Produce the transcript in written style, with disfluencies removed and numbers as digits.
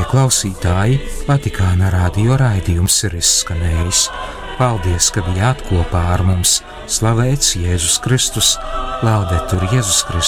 klausītāji, Vatikāna radio raidījums ir izskanējis. Paldies, ka bijāt kopā ar mums. Slavēts Jēzus Kristus, Laudetur Jēzus Kristus.